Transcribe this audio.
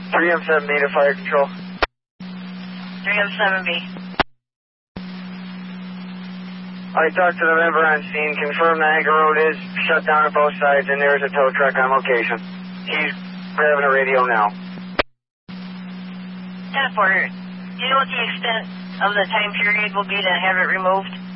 3M7B to fire control. 3M7B. I talked to the member on scene, confirmed Niagara Road is shut down on both sides, and there is a tow truck on location. He's grabbing a radio now. 10-4, do you know what the extent of the time period will be to have it removed?